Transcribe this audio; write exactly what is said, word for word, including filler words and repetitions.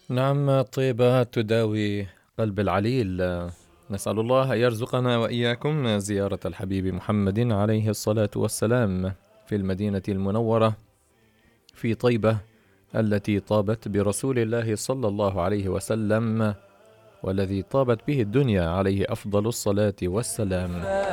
نعم، طيبة تداوي قلب العليل. نسأل الله أن يرزقنا وإياكم زيارة الحبيب محمد عليه الصلاة والسلام في المدينة المنورة في طيبة التي طابت برسول الله صلى الله عليه وسلم، والذي طابت به الدنيا عليه أفضل الصلاة والسلام.